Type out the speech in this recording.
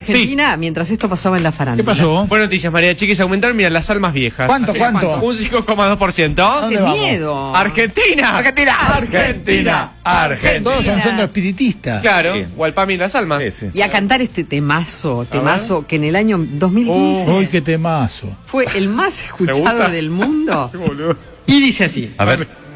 Argentina mientras esto pasaba en la farándula. ¿Qué pasó? Buenas noticias, María Chiquis. Aumentaron, mira, las almas viejas. ¿Cuánto? Un 5,2%. ¡Qué ¿Dónde vamos? miedo! Argentina. Todos son centro espiritistas. Claro, Walpami las almas. Sí, sí. Y a cantar este temazo que en el año 2015 Uy, qué temazo. fue el más escuchado gusta? del mundo. Y dice así. A ver.